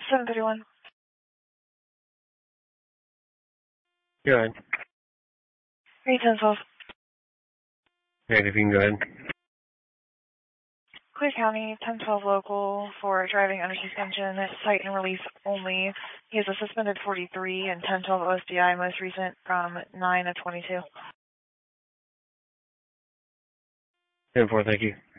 731. Go ahead. 1012. Right, if you can go ahead. Clear County, 1012 local for driving under suspension, cite and release only. He has a suspended 43 and 1012 OSDI, most recent from 9 of 22. 10-4, thank you.